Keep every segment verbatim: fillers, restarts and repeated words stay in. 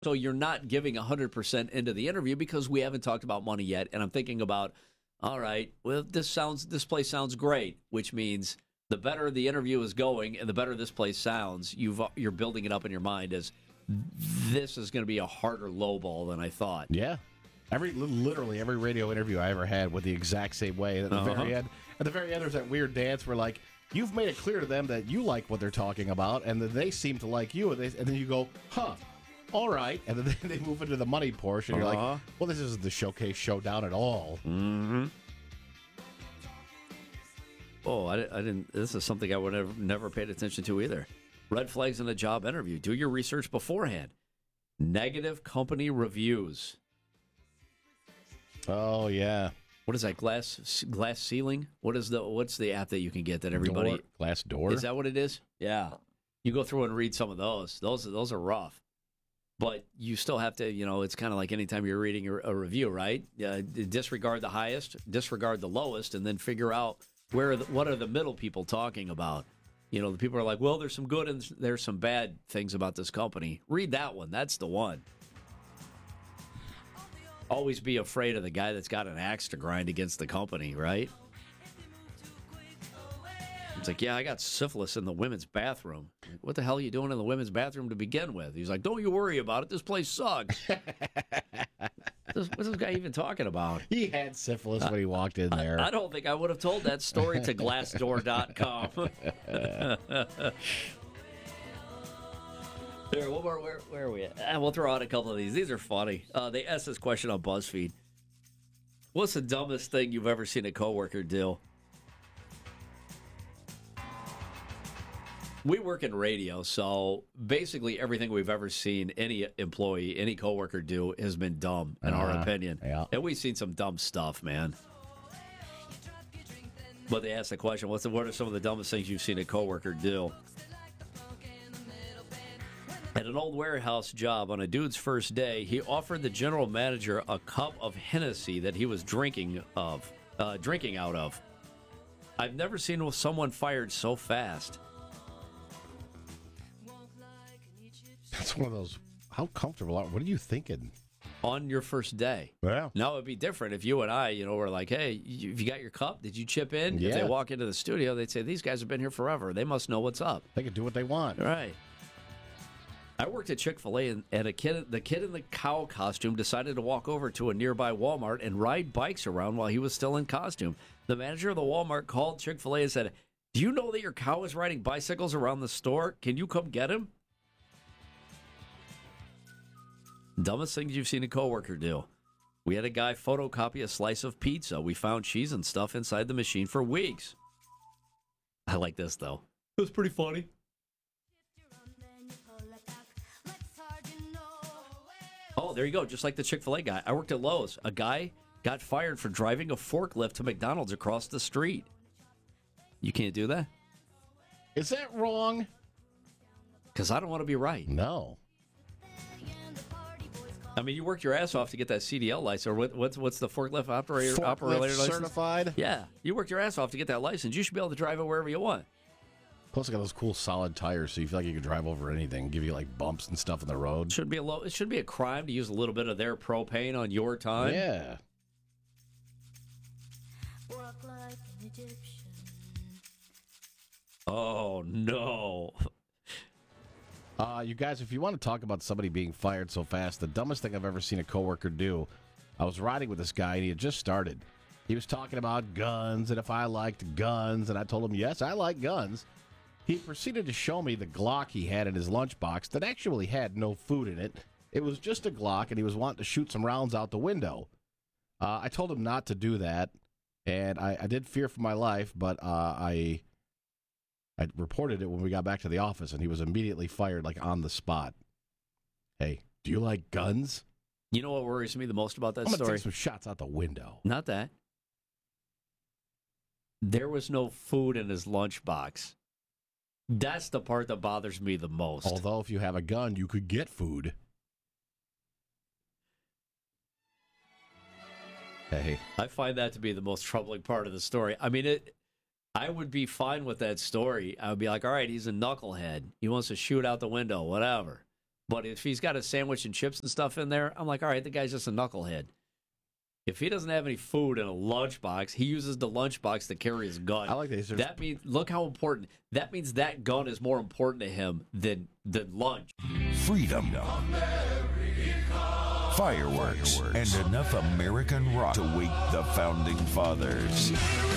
So you're not giving one hundred percent into the interview because we haven't talked about money yet. And I'm thinking about, all right, well, this sounds, this place sounds great, which means the better the interview is going and the better this place sounds, you've, you're building it up in your mind as this is going to be a harder low ball than I thought. Yeah. Every literally every radio interview I ever had went the exact same way. At the Uh-huh. very end, at the very end, there's that weird dance where like you've made it clear to them that you like what they're talking about, and that they seem to like you, and, they, and then you go, huh, all right, and then they move into the money portion. You're Uh-huh. like, well, this isn't the showcase showdown at all. Mm-hmm. Oh, I, I didn't. This is something I would have never paid attention to either. Red flags in a job interview. Do your research beforehand. Negative company reviews. Oh yeah. What is that? Glass glass ceiling? What is the what's the app that you can get that everybody Door, glass door. Is that what it is? Yeah. You go through and read some of those. Those those are rough. But you still have to, you know, it's kind of like anytime you're reading a, a review, right? Uh, disregard the highest, disregard the lowest, and then figure out where are the, what are the middle people talking about. You know, the people are like, well, there's some good and there's some bad things about this company. Read that one. That's the one. Always be afraid of the guy that's got an axe to grind against the company, right? It's like, yeah, I got syphilis in the women's bathroom. Like, what the hell are you doing in the women's bathroom to begin with? He's like, don't you worry about it. This place sucks. What's this guy even talking about? He had syphilis when he walked in there. I, I don't think I would have told that story to glassdoor dot com. There, what more, where, where are we at? Uh, we'll throw out a couple of these. These are funny. Uh, they asked this question on BuzzFeed. What's the dumbest thing you've ever seen a coworker do? We work in radio, so basically everything we've ever seen any employee, any coworker do has been dumb, in uh, our opinion. Yeah. And we've seen some dumb stuff, man. But they asked the question, what's the, what are some of the dumbest things you've seen a coworker do? At an old warehouse job on a dude's first day, he offered the general manager a cup of Hennessy that he was drinking of, uh, drinking out of. I've never seen someone fired so fast. That's one of those, how comfortable are, what are you thinking? On your first day. Yeah. Now, it would be different if you and I, you know, were like, hey, you, you got your cup? Did you chip in? Yeah. If they walk into the studio, they'd say, these guys have been here forever. They must know what's up. They can do what they want. Right. I worked at Chick-fil-A, and, and a kid, the kid in the cow costume decided to walk over to a nearby Walmart and ride bikes around while he was still in costume. The manager of the Walmart called Chick-fil-A and said, do you know that your cow is riding bicycles around the store? Can you come get him? Dumbest things you've seen a coworker do. We had a guy photocopy a slice of pizza. We found cheese and stuff inside the machine for weeks. I like this, though. It was pretty funny. Oh, there you go. Just like the Chick-fil-A guy. I worked at Lowe's. A guy got fired for driving a forklift to McDonald's across the street. You can't do that? Is that wrong? Because I don't want to be right. No. I mean, you worked your ass off to get that C D L license, or what, what's what's the forklift operator Forklift operator license? certified? Yeah, you worked your ass off to get that license. You should be able to drive it wherever you want. Plus, I got those cool solid tires, so you feel like you can drive over anything. Give you like bumps and stuff on the road. Should be a low. It should be a crime to use a little bit of their propane on your time. Yeah. Walk like an Egyptian. Oh no. Uh, you guys, if you want to talk about somebody being fired so fast, the dumbest thing I've ever seen a coworker do, I was riding with this guy, and he had just started. He was talking about guns, and if I liked guns, and I told him, yes, I like guns. He proceeded to show me the Glock he had in his lunchbox that actually had no food in it. It was just a Glock, and he was wanting to shoot some rounds out the window. Uh, I told him not to do that, and I, I did fear for my life, but uh, I... I reported it when we got back to the office, and he was immediately fired, like, on the spot. Hey, do you like guns? You know what worries me the most about that I'm gonna story? take some shots out the window. Not that. There was no food in his lunchbox. That's the part that bothers me the most. Although, if you have a gun, you could get food. Hey. I find that to be the most troubling part of the story. I mean, it... I would be fine with that story. I would be like, all right, he's a knucklehead. He wants to shoot out the window, whatever. But if he's got a sandwich and chips and stuff in there, I'm like, all right, the guy's just a knucklehead. If he doesn't have any food in a lunchbox, he uses the lunchbox to carry his gun. I like that. That means, look how important. That means that gun is more important to him than than lunch. Freedom. Fireworks. And enough American rock to wake the founding fathers.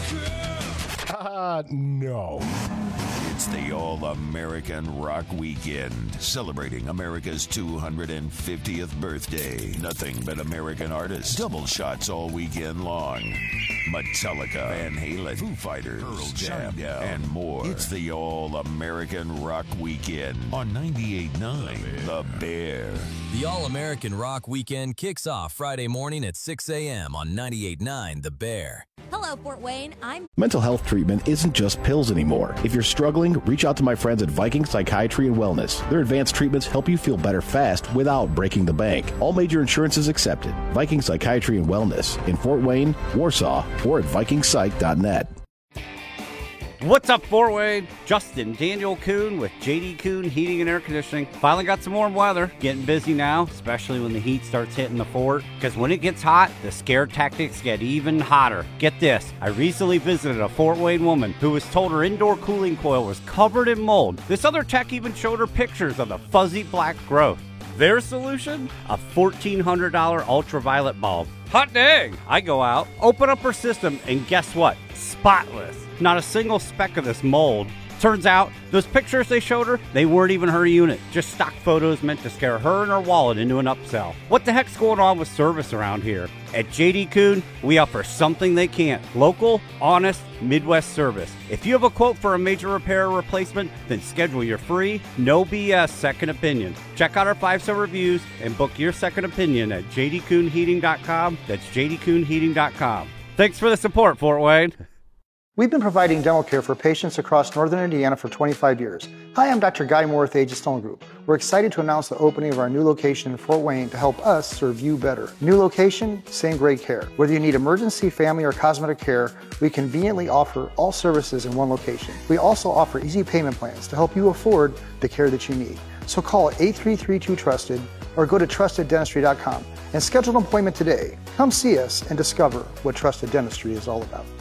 Uh, no. It's the All-American Rock Weekend, celebrating America's two hundred fiftieth birthday. Nothing but American artists. Double shots all weekend long. Metallica, Van Halen, Foo Fighters, Pearl Jam, and more. It's the All-American Rock Weekend on ninety-eight point nine The Bear. The All-American Rock Weekend kicks off Friday morning at six a.m. on ninety-eight point nine The Bear. Hello, Fort Wayne. I'm Mental health treatment isn't just pills anymore. If you're struggling, reach out to my friends at Viking Psychiatry and Wellness. Their advanced treatments help you feel better fast without breaking the bank. All major insurances accepted. Viking Psychiatry and Wellness in Fort Wayne, Warsaw, or at viking psych dot net. What's up, Fort Wayne? Justin Daniel Kuhn with J D Kuhn Heating and Air Conditioning. Finally got some warm weather. Getting busy now, especially when the heat starts hitting the fort. Because when it gets hot, the scare tactics get even hotter. Get this, I recently visited a Fort Wayne woman who was told her indoor cooling coil was covered in mold. This other tech even showed her pictures of the fuzzy black growth. Their solution? A fourteen hundred dollars ultraviolet bulb. Hot dang! I go out, open up her system, and guess what? Spotless. Not a single speck of this mold. Turns out, those pictures they showed her, they weren't even her unit. Just stock photos meant to scare her and her wallet into an upsell. What the heck's going on with service around here? At J D Kuhn, we offer something they can't. Local, honest, Midwest service. If you have a quote for a major repair or replacement, then schedule your free, no B S second opinion. Check out our five-star reviews and book your second opinion at j d kuhn heating dot com. That's j d kuhn heating dot com. Thanks for the support, Fort Wayne. We've been providing dental care for patients across northern Indiana for twenty-five years. Hi, I'm Doctor Guy Moore with Aegis Dental Group. We're excited to announce the opening of our new location in Fort Wayne to help us serve you better. New location, same great care. Whether you need emergency, family, or cosmetic care, we conveniently offer all services in one location. We also offer easy payment plans to help you afford the care that you need. So call eight three three two trusted or go to trusted dentistry dot com and schedule an appointment today. Come see us and discover what Trusted Dentistry is all about.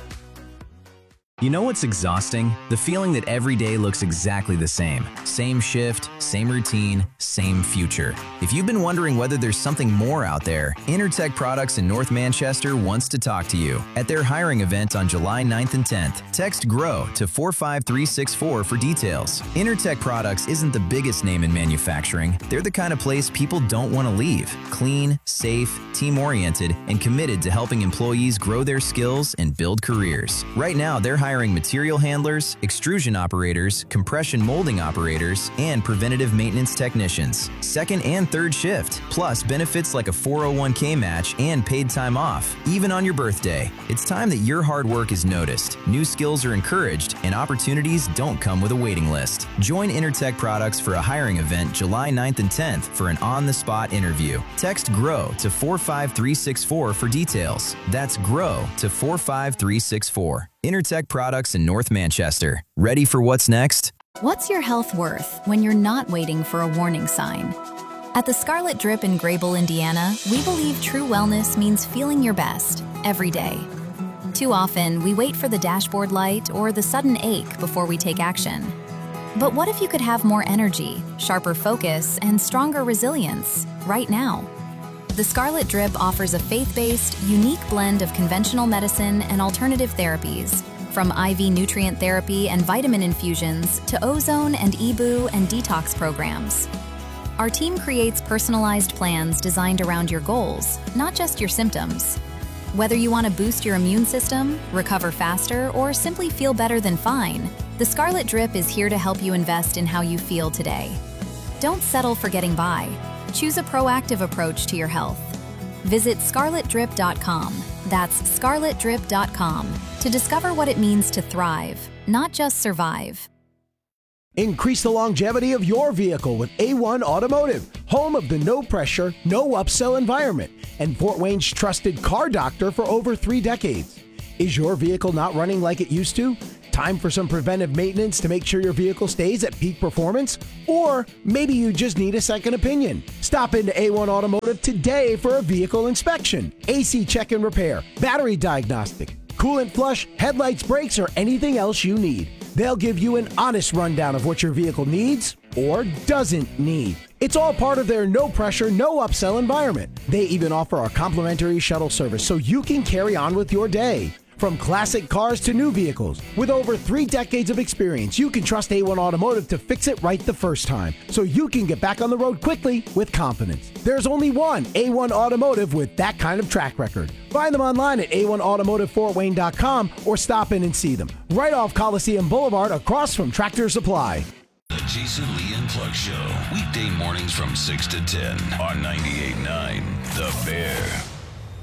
You know what's exhausting? The feeling that every day looks exactly the same. Same shift, same routine, same future. If you've been wondering whether there's something more out there, Intertech Products in North Manchester wants to talk to you. At their hiring event on July ninth and tenth, text GROW to four five three six four for details. Intertech Products isn't the biggest name in manufacturing. They're the kind of place people don't want to leave. Clean, safe, team-oriented, and committed to helping employees grow their skills and build careers. Right now, they're hiring hiring material handlers, extrusion operators, compression molding operators, and preventative maintenance technicians. Second and third shift, plus benefits like a four oh one k match and paid time off, even on your birthday. It's time that your hard work is noticed, new skills are encouraged, and opportunities don't come with a waiting list. Join Intertech Products for a hiring event July ninth and tenth for an on-the-spot interview. Text GROW to four five three six four for details. That's GROW to four five three six four. Intertech Products in North Manchester. Ready for what's next? What's your health worth when you're not waiting for a warning sign? At the Scarlet Drip in Grable, Indiana, we believe true wellness means feeling your best every day. Too often, we wait for the dashboard light or the sudden ache before we take action. But what if you could have more energy, sharper focus, and stronger resilience right now? The Scarlet Drip offers a faith-based, unique blend of conventional medicine and alternative therapies, from I V nutrient therapy and vitamin infusions to ozone and E B U and detox programs. Our team creates personalized plans designed around your goals, not just your symptoms. Whether you want to boost your immune system, recover faster, or simply feel better than fine, the Scarlet Drip is here to help you invest in how you feel today. Don't settle for getting by. Choose a proactive approach to your health. Visit scarlet drip dot com, that's scarlet drip dot com, to discover what it means to thrive, not just survive. Increase the longevity of your vehicle with A one Automotive, home of the no-pressure, no-upsell environment, and Fort Wayne's trusted car doctor for over three decades. Is your vehicle not running like it used to? Time for some preventive maintenance to make sure your vehicle stays at peak performance? Or maybe you just need a second opinion. Stop into A one Automotive today for a vehicle inspection, A C check and repair, battery diagnostic, coolant flush, headlights, brakes, or anything else you need. They'll give you an honest rundown of what your vehicle needs or doesn't need. It's all part of their no pressure, no upsell environment. They even offer our complimentary shuttle service so you can carry on with your day. From classic cars to new vehicles, with over three decades of experience, you can trust A one Automotive to fix it right the first time, so you can get back on the road quickly with confidence. There's only one A one Automotive with that kind of track record. Find them online at A one automotive fort wayne dot com or stop in and see them right off Coliseum Boulevard across from Tractor Supply. The Jason Lee and Plug Show, weekday mornings from six to ten on ninety-eight point nine The Bear.